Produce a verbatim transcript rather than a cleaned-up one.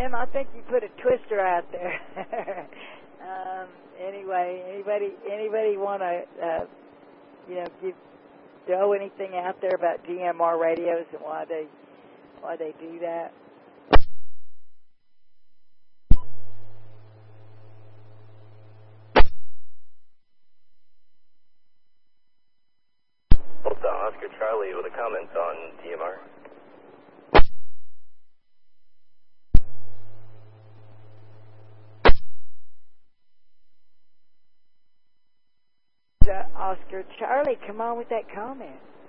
Tim, I think you put a twister out there. um, anyway, anybody anybody want to, uh, you know, give throw anything out there about D M R radios and why they why they do that? Delta Oscar Charlie with a comment on D M R. Uh, Oscar Charlie, come on with that comment.